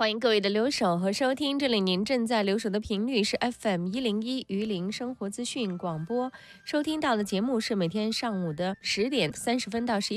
欢迎各位的留守和收听，这里您正在留守的频率是 FM101榆林生活资讯广播，收听到的节目是每天上午的10点30分到11